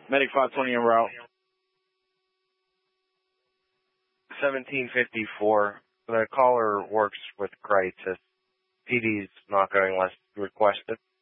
Medic 520 en route. 1754. The caller works with crisis. PD's not going unless requested.